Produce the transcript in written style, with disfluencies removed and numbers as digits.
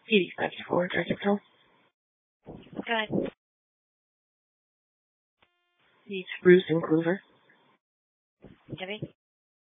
PD-94, Director Patrol. Good. It's Bruce and Clover. Debbie?